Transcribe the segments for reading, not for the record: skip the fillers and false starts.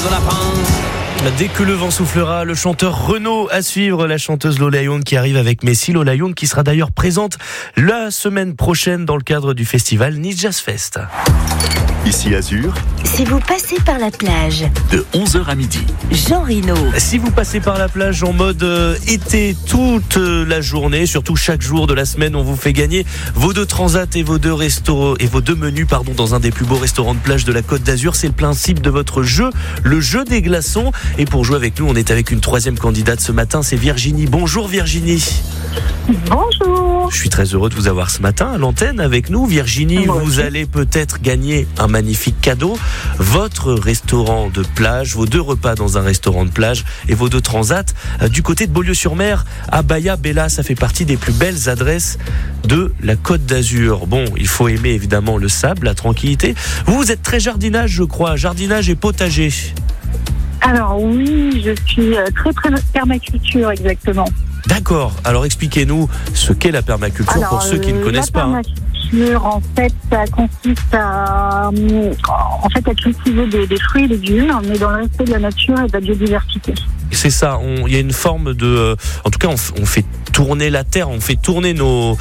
aux lapins. Dès que le vent soufflera, le chanteur Renaud à suivre, la chanteuse Lola Young qui arrive avec Messi. Lola Young qui sera d'ailleurs présente la semaine prochaine dans le cadre du festival Nice Jazz Fest. Ici Azur, Si vous passez par la plage, de 11h à midi. Jean Reno. Si vous passez par la plage en mode été toute la journée, surtout chaque jour de la semaine, on vous fait gagner vos 2 transats et vos 2 menus dans un des plus beaux restaurants de plage de la Côte d'Azur. C'est le principe de votre jeu, le jeu des glaçons. Et pour jouer avec nous, on est avec une 3e candidate ce matin, c'est Virginie. Bonjour Virginie. Bonjour. Je suis très heureux de vous avoir ce matin à l'antenne avec nous. Virginie, vous allez peut-être gagner un magnifique cadeau. Votre restaurant de plage, vos 2 repas dans un restaurant de plage et vos 2 transats du côté de Beaulieu-sur-Mer à Baia Bella. Ça fait partie des plus belles adresses de la Côte d'Azur. Bon, il faut aimer évidemment le sable, la tranquillité. Vous êtes très jardinage, je crois. Jardinage et potager. Alors oui, je suis très permaculture exactement. D'accord. Alors expliquez-nous ce qu'est la permaculture pour ceux qui ne connaissent pas. La permaculture, en fait, ça consiste à cultiver des fruits et légumes, mais dans le respect de la nature et de la biodiversité. C'est ça. Il y a une forme de. En tout cas, on fait tourner la terre, on fait tourner nos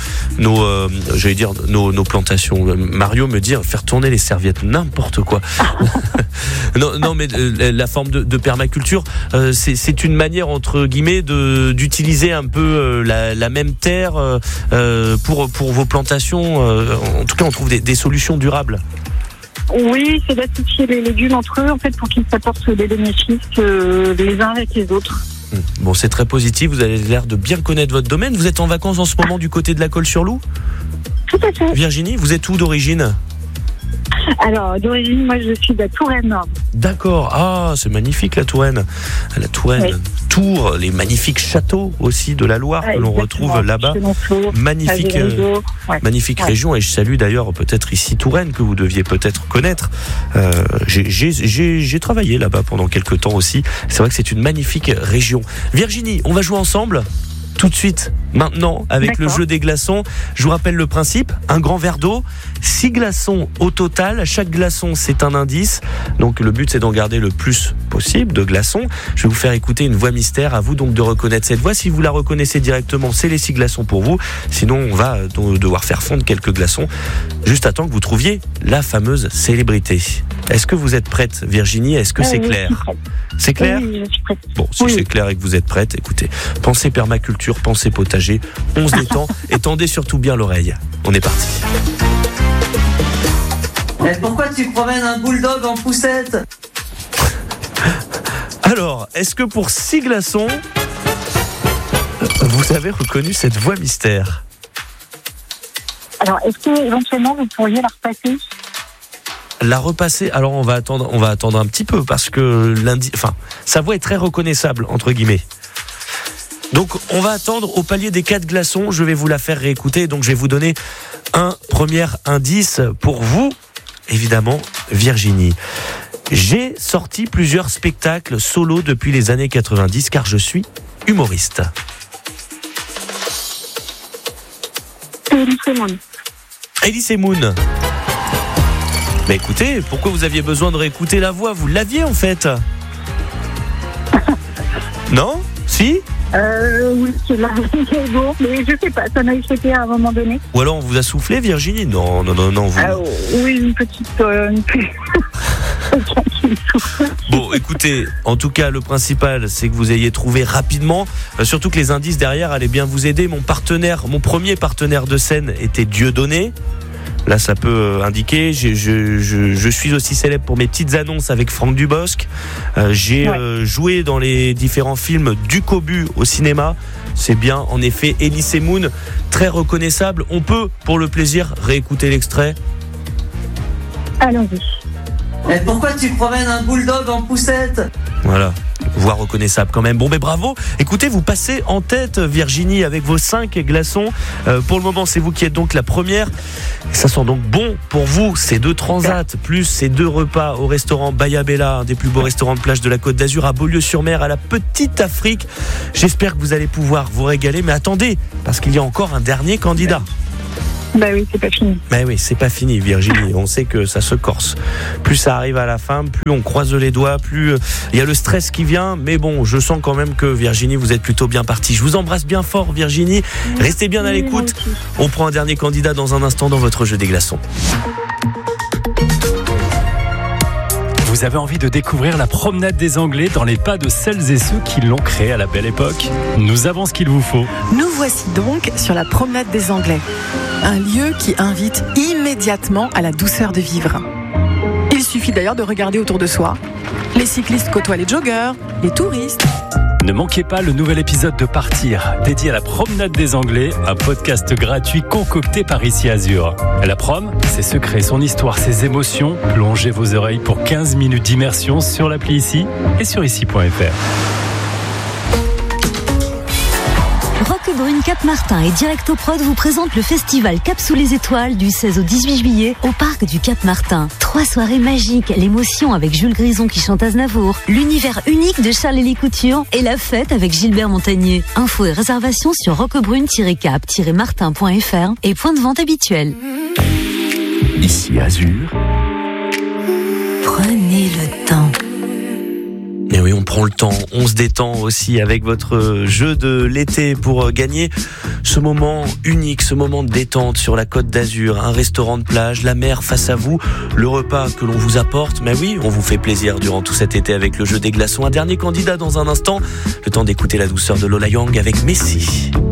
plantations. Mario me dit faire tourner les serviettes, n'importe quoi. non, mais la forme de permaculture, c'est une manière entre guillemets d'utiliser un peu la même terre pour vos plantations. En tout cas, on trouve des solutions durables. Oui, c'est d'associer les légumes entre eux, en fait, pour qu'ils s'apportent des bénéfices les uns avec les autres. Bon, c'est très positif. Vous avez l'air de bien connaître votre domaine. Vous êtes en vacances en ce moment du côté de la Colle-sur-Loup ? Tout à fait. Virginie, vous êtes où d'origine ? Alors, d'origine, moi, je suis de la Touraine. D'accord. Ah, c'est magnifique, la Touraine. La Touraine, oui. Tours, les magnifiques châteaux aussi de la Loire que l'on retrouve là-bas. Magnifique, magnifique région. Et je salue d'ailleurs peut-être ici Touraine, que vous deviez peut-être connaître. J'ai travaillé là-bas pendant quelques temps aussi. C'est vrai que c'est une magnifique région. Virginie, on va jouer ensemble tout de suite, maintenant, avec le jeu des glaçons. Je vous rappelle le principe, un grand verre d'eau, 6 glaçons au total. Chaque glaçon, c'est un indice. Donc le but, c'est d'en garder le plus possible de glaçons. Je vais vous faire écouter une voix mystère. À vous donc de reconnaître cette voix. Si vous la reconnaissez directement, c'est les 6 glaçons pour vous. Sinon, on va devoir faire fondre quelques glaçons, juste à temps que vous trouviez la fameuse célébrité. Est-ce que vous êtes prête, Virginie ? Est-ce que c'est clair ? C'est clair ? Oui, je suis prête. Bon, si c'est clair et que vous êtes prête, écoutez, pensez permaculture, pensez potager, on se détend et tendez surtout bien l'oreille. On est parti. Et pourquoi tu promènes un bulldog en poussette ? Alors, est-ce que pour 6 glaçons, vous avez reconnu cette voix mystère ? Alors, est-ce que éventuellement vous pourriez la repasser ? La repasser, alors on va attendre un petit peu parce que sa voix est très reconnaissable entre guillemets. Donc on va attendre au palier des 4 glaçons. Je vais vous la faire réécouter. Donc je vais vous donner un premier indice pour vous, évidemment, Virginie. J'ai sorti plusieurs spectacles solo depuis les années 90 car je suis humoriste. Elise Moon. Mais écoutez, pourquoi vous aviez besoin de réécouter la voix ? Vous l'aviez en fait. Non ? Si ? Oui, c'est là. Bon, mais je sais pas, ça m'a échappé à un moment donné. Ou alors on vous a soufflé, Virginie ? Non. Vous... oui, une petite... Bon, écoutez, en tout cas, le principal, c'est que vous ayez trouvé rapidement. Surtout que les indices derrière allaient bien vous aider. Mon premier partenaire de scène était Dieudonné. Là, ça peut indiquer. Je suis aussi célèbre pour mes petites annonces avec Franck Dubosc. J'ai joué dans les différents films du Cobu au cinéma. C'est bien, en effet, Elise Moon, très reconnaissable. On peut, pour le plaisir, réécouter l'extrait. Allons-y. Et pourquoi tu promènes un bulldog en poussette ? Voilà, voix reconnaissable quand même. Bon, mais bravo. Écoutez, vous passez en tête, Virginie, avec vos 5 glaçons. Pour le moment, c'est vous qui êtes donc la première. Ça sent donc bon pour vous, ces 2 transats, plus ces 2 repas au restaurant Baia Bella, un des plus beaux restaurants de plage de la Côte d'Azur, à Beaulieu-sur-Mer, à la Petite Afrique. J'espère que vous allez pouvoir vous régaler. Mais attendez, parce qu'il y a encore un dernier candidat. Bah oui, c'est pas fini. Mais oui, c'est pas fini, Virginie. On sait que ça se corse. Plus ça arrive à la fin, plus on croise les doigts, plus il y a le stress qui vient. Mais bon, je sens quand même que Virginie, vous êtes plutôt bien partie. Je vous embrasse bien fort, Virginie. Restez bien à l'écoute. On prend un dernier candidat dans un instant dans votre jeu des glaçons. Vous avez envie de découvrir la promenade des Anglais dans les pas de celles et ceux qui l'ont créée à la belle époque? Nous avons ce qu'il vous faut. Nous voici donc sur la promenade des Anglais. Un lieu qui invite immédiatement à la douceur de vivre. Il suffit d'ailleurs de regarder autour de soi. Les cyclistes côtoient les joggeurs, les touristes. Ne manquez pas le nouvel épisode de Partir, dédié à la promenade des Anglais, un podcast gratuit concocté par Ici Azur. La prom, ses secrets, son histoire, ses émotions. Plongez vos oreilles pour 15 minutes d'immersion sur l'appli Ici et sur ici.fr. Roquebrune Cap-Martin et Directo Prod vous présentent le festival Cap sous les étoiles du 16 au 18 juillet au parc du Cap-Martin. 3 soirées magiques, l'émotion avec Jules Grison qui chante Aznavour, l'univers unique de Charles-Élie Couture et la fête avec Gilbert Montagnier. Infos et réservations sur roquebrune-cap-martin.fr et point de vente habituel. Ici Azur. Prenez le temps. Mais oui, on prend le temps, on se détend aussi avec votre jeu de l'été pour gagner ce moment unique, ce moment de détente sur la Côte d'Azur, un restaurant de plage, la mer face à vous, le repas que l'on vous apporte. Mais oui, on vous fait plaisir durant tout cet été avec le jeu des glaçons. Un dernier candidat dans un instant, le temps d'écouter la douceur de Lola Young avec Messi.